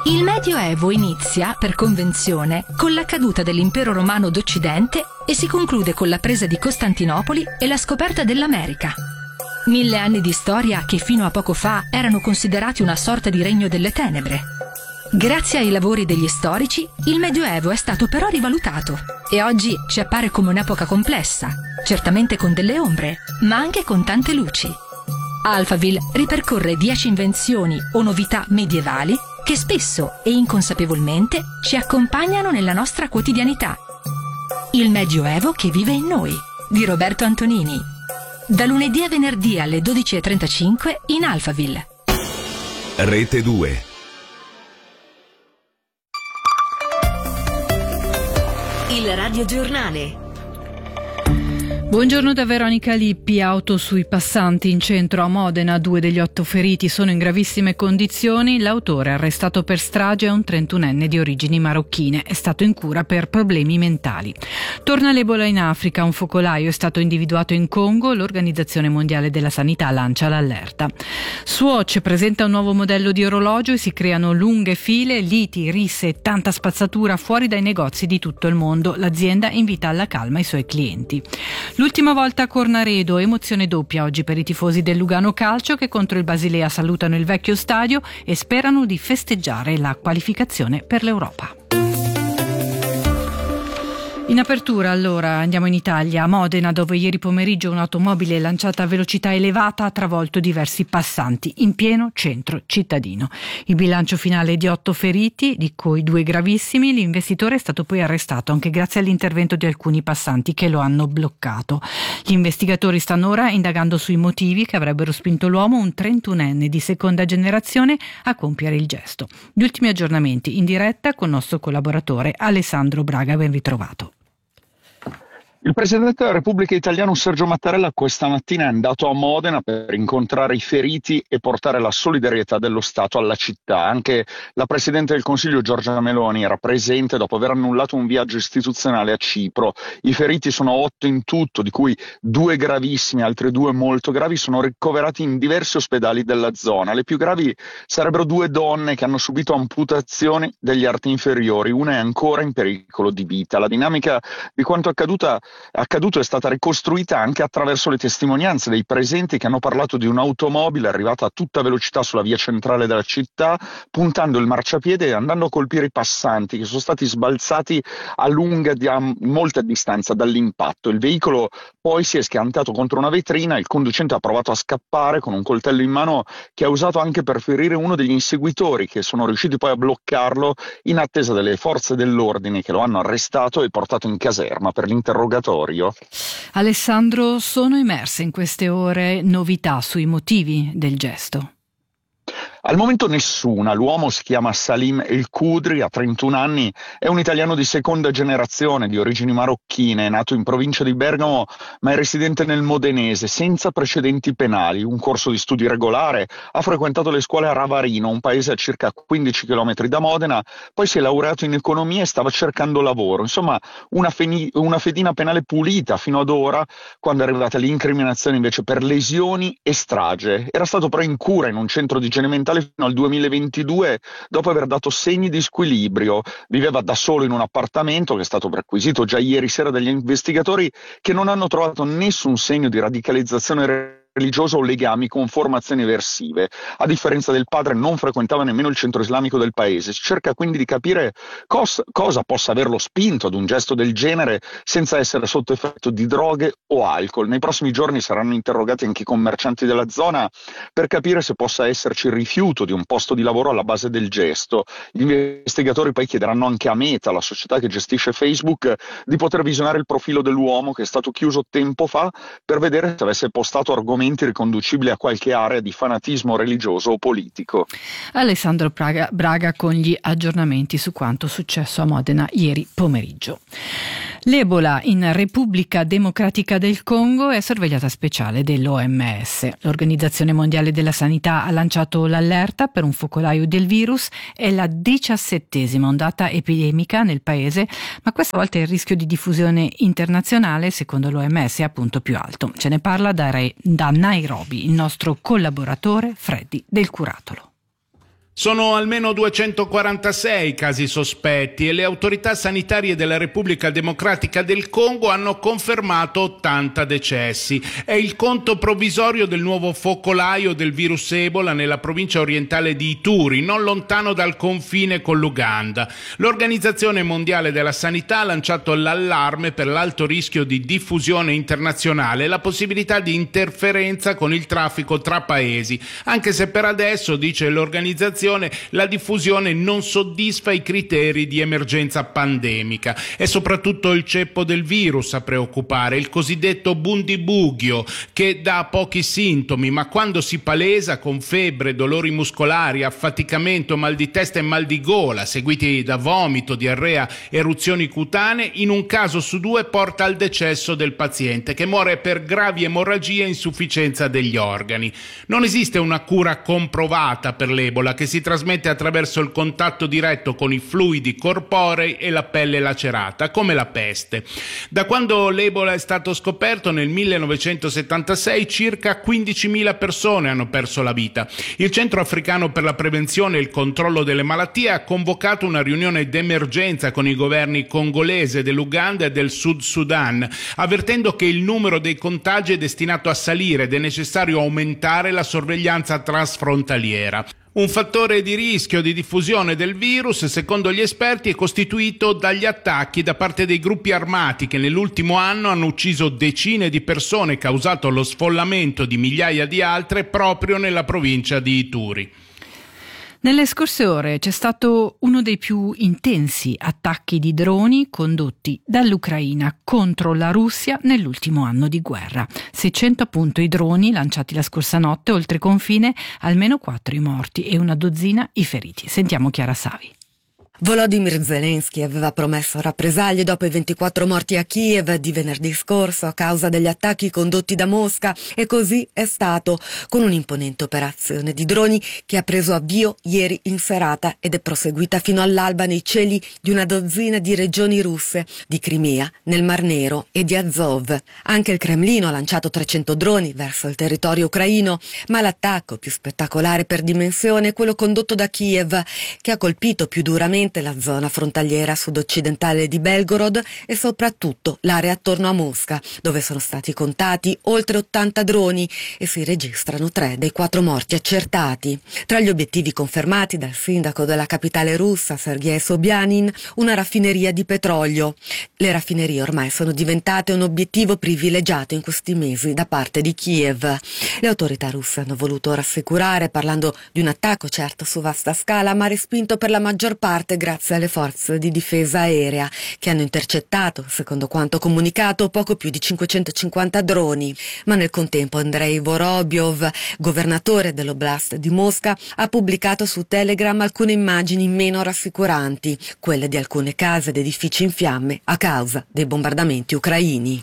Il Medioevo inizia, per convenzione, con la caduta dell'impero romano d'Occidente e si conclude con la presa di Costantinopoli e la scoperta dell'America. 1000 anni di storia che fino a poco fa erano considerati una sorta di regno delle tenebre. Grazie ai lavori degli storici, il Medioevo è stato però rivalutato e oggi ci appare come un'epoca complessa, certamente con delle ombre, ma anche con tante luci. Alphaville ripercorre 10 invenzioni o novità medievali che spesso e inconsapevolmente ci accompagnano nella nostra quotidianità. Il Medioevo che vive in noi, di Roberto Antonini. Da lunedì a venerdì alle 12:35 in Alphaville. Rete 2. Il radiogiornale. Buongiorno da Veronica Lippi. Auto sui passanti in centro a Modena. 2 degli 8 feriti sono in gravissime condizioni. L'autore, arrestato per strage, è un 31enne di origini marocchine. È stato in cura per problemi mentali. Torna l'Ebola in Africa. Un focolaio è stato individuato in Congo. L'Organizzazione Mondiale della Sanità lancia l'allerta. Swatch presenta un nuovo modello di orologio e si creano lunghe file, liti, risse e tanta spazzatura fuori dai negozi di tutto il mondo. L'azienda invita alla calma i suoi clienti. L'ultima volta a Cornaredo, emozione doppia oggi per i tifosi del Lugano Calcio che contro il Basilea salutano il vecchio stadio e sperano di festeggiare la qualificazione per l'Europa. In apertura allora andiamo in Italia, a Modena, dove ieri pomeriggio un'automobile lanciata a velocità elevata ha travolto diversi passanti in pieno centro cittadino. Il bilancio finale è di 8 feriti, di cui 2 gravissimi. L'investitore è stato poi arrestato anche grazie all'intervento di alcuni passanti che lo hanno bloccato. Gli investigatori stanno ora indagando sui motivi che avrebbero spinto l'uomo, un 31enne di seconda generazione, a compiere il gesto. Gli ultimi aggiornamenti in diretta con il nostro collaboratore Alessandro Braga, ben ritrovato. Il Presidente della Repubblica italiano Sergio Mattarella questa mattina è andato a Modena per incontrare i feriti e portare la solidarietà dello Stato alla città. Anche la Presidente del Consiglio Giorgia Meloni era presente dopo aver annullato un viaggio istituzionale a Cipro. I feriti sono 8 in tutto, di cui 2 gravissimi, altri 2 molto gravi, sono ricoverati in diversi ospedali della zona. Le più gravi sarebbero 2 donne che hanno subito amputazioni degli arti inferiori, una è ancora in pericolo di vita. La dinamica di quanto accaduto è stata ricostruita anche attraverso le testimonianze dei presenti che hanno parlato di un'automobile arrivata a tutta velocità sulla via centrale della città, puntando il marciapiede e andando a colpire i passanti che sono stati sbalzati a molta distanza dall'impatto. Il veicolo poi si è schiantato contro una vetrina, il conducente ha provato a scappare con un coltello in mano che ha usato anche per ferire uno degli inseguitori, che sono riusciti poi a bloccarlo in attesa delle forze dell'ordine che lo hanno arrestato e portato in caserma per l'interrogatorio. Alessandro, sono emerse in queste ore novità sui motivi del gesto? Al momento nessuna. L'uomo si chiama Salim El Khudri, ha 31 anni, è un italiano di seconda generazione di origini marocchine, è nato in provincia di Bergamo ma è residente nel modenese, senza precedenti penali, un corso di studi regolare, ha frequentato le scuole a Ravarino, un paese a circa 15 km da Modena, poi si è laureato in economia e stava cercando lavoro. Insomma, una fedina penale pulita fino ad ora, quando è arrivata l'incriminazione invece per lesioni e strage. Era stato però in cura in un centro di igiene mentale fino al 2022 dopo aver dato segni di squilibrio. Viveva da solo in un appartamento che è stato perquisito già ieri sera dagli investigatori, che non hanno trovato nessun segno di radicalizzazione religioso o legami con formazioni eversive. A differenza del padre non frequentava nemmeno il centro islamico del paese. Si cerca quindi di capire cosa possa averlo spinto ad un gesto del genere senza essere sotto effetto di droghe o alcol. Nei prossimi giorni saranno interrogati anche i commercianti della zona per capire se possa esserci il rifiuto di un posto di lavoro alla base del gesto. Gli investigatori poi chiederanno anche a Meta, la società che gestisce Facebook, di poter visionare il profilo dell'uomo che è stato chiuso tempo fa per vedere se avesse postato argomenti riconducibili a qualche area di fanatismo religioso o politico. Alessandro Braga con gli aggiornamenti su quanto successo a Modena ieri pomeriggio. L'Ebola in Repubblica Democratica del Congo è sorvegliata speciale dell'OMS. L'Organizzazione Mondiale della Sanità ha lanciato l'allerta per un focolaio del virus. È la 17ª ondata epidemica nel paese, ma questa volta il rischio di diffusione internazionale, secondo l'OMS, è appunto più alto. Ce ne parla da Nairobi il nostro collaboratore Freddy Del Curatolo. Sono almeno 246 casi sospetti e le autorità sanitarie della Repubblica Democratica del Congo hanno confermato 80 decessi. È il conto provvisorio del nuovo focolaio del virus Ebola nella provincia orientale di Ituri, non lontano dal confine con l'Uganda. L'Organizzazione Mondiale della Sanità ha lanciato l'allarme per l'alto rischio di diffusione internazionale e la possibilità di interferenza con il traffico tra paesi, anche se per adesso, dice l'organizzazione, la diffusione non soddisfa i criteri di emergenza pandemica. È soprattutto il ceppo del virus a preoccupare, il cosiddetto bundibugyo, che dà pochi sintomi, ma quando si palesa con febbre, dolori muscolari, affaticamento, mal di testa e mal di gola, seguiti da vomito, diarrea, eruzioni cutanee, in un caso su 2 porta al decesso del paziente, che muore per gravi emorragie e insufficienza degli organi. Non esiste una cura comprovata per l'Ebola, che si trasmette attraverso il contatto diretto con i fluidi corporei e la pelle lacerata, come la peste. Da quando l'Ebola è stato scoperto nel 1976, circa 15.000 persone hanno perso la vita. Il Centro Africano per la Prevenzione e il Controllo delle Malattie ha convocato una riunione d'emergenza con i governi congolese, dell'Uganda e del Sud Sudan, avvertendo che il numero dei contagi è destinato a salire ed è necessario aumentare la sorveglianza transfrontaliera. Un fattore di rischio di diffusione del virus, secondo gli esperti, è costituito dagli attacchi da parte dei gruppi armati che nell'ultimo anno hanno ucciso decine di persone e causato lo sfollamento di migliaia di altre proprio nella provincia di Ituri. Nelle scorse ore c'è stato uno dei più intensi attacchi di droni condotti dall'Ucraina contro la Russia nell'ultimo anno di guerra. 600 appunto i droni lanciati la scorsa notte oltre confine, almeno 4 i morti e una dozzina i feriti. Sentiamo Chiara Savi. Volodymyr Zelensky aveva promesso rappresaglie dopo i 24 morti a Kiev di venerdì scorso a causa degli attacchi condotti da Mosca, e così è stato, con un'imponente operazione di droni che ha preso avvio ieri in serata ed è proseguita fino all'alba nei cieli di una dozzina di regioni russe, di Crimea, nel Mar Nero e di Azov. Anche il Cremlino ha lanciato 300 droni verso il territorio ucraino, ma l'attacco più spettacolare per dimensione è quello condotto da Kiev, che ha colpito più duramente la zona frontaliera sud-occidentale di Belgorod e soprattutto l'area attorno a Mosca, dove sono stati contati oltre 80 droni e si registrano 3 dei 4 morti accertati. Tra gli obiettivi confermati dal sindaco della capitale russa, Sergei Sobyanin, una raffineria di petrolio. Le raffinerie ormai sono diventate un obiettivo privilegiato in questi mesi da parte di Kiev. Le autorità russe hanno voluto rassicurare, parlando di un attacco certo su vasta scala, ma respinto per la maggior parte grazie alle forze di difesa aerea, che hanno intercettato, secondo quanto comunicato, poco più di 550 droni. Ma nel contempo Andrei Vorobyov, governatore dell'Oblast di Mosca, ha pubblicato su Telegram alcune immagini meno rassicuranti, quelle di alcune case ed edifici in fiamme a causa dei bombardamenti ucraini.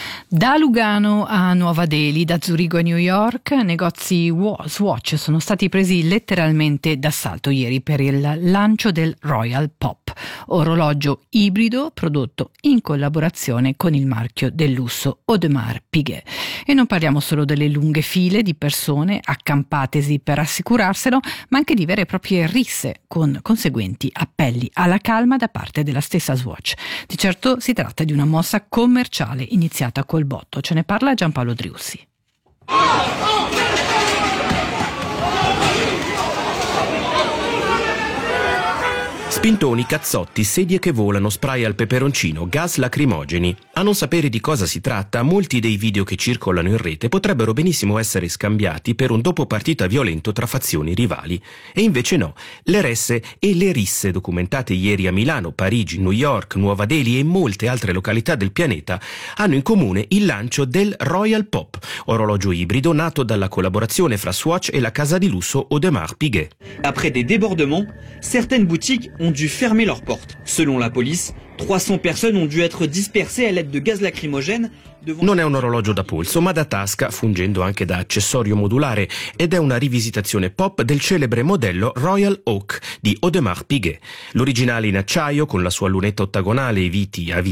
Da Lugano a Nuova Delhi, da Zurigo a New York, negozi Swatch sono stati presi letteralmente d'assalto ieri per il lancio del Royal Pop, orologio ibrido prodotto in collaborazione con il marchio del lusso Audemars Piguet. E non parliamo solo delle lunghe file di persone accampatesi per assicurarselo, ma anche di vere e proprie risse, con conseguenti appelli alla calma da parte della stessa Swatch. Di certo si tratta di una mossa commerciale iniziata col botto. Ce ne parla Giampaolo Driussi. Spintoni, cazzotti, sedie che volano, spray al peperoncino, gas lacrimogeni. A non sapere di cosa si tratta, molti dei video che circolano in rete potrebbero benissimo essere scambiati per un dopo partita violento tra fazioni rivali. E invece no. Le resse e le risse documentate ieri a Milano, Parigi, New York, Nuova Delhi e molte altre località del pianeta hanno in comune il lancio del Royal Pop, orologio ibrido nato dalla collaborazione fra Swatch e la casa di lusso Audemars Piguet. Après des débordements, certaines boutiques ont dû fermer leurs portes. Selon la police, 300 personnes ont dû être dispersées à l'aide de gaz lacrymogène. Non è un orologio da polso, ma da tasca, fungendo anche da accessorio modulare, ed è una rivisitazione pop del celebre modello Royal Oak di Audemars Piguet. L'originale in acciaio, con la sua lunetta ottagonale e viti a